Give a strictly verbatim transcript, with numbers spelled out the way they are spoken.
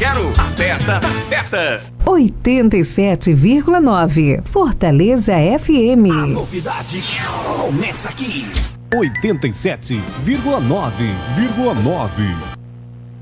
quero a festa das festas. oitenta e sete vírgula nove Fortaleza F M. A novidade começa aqui. oitenta e sete vírgula nove.